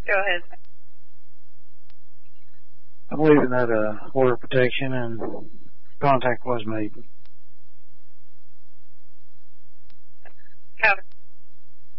Go ahead. I believe in that order of protection, and contact was made. Have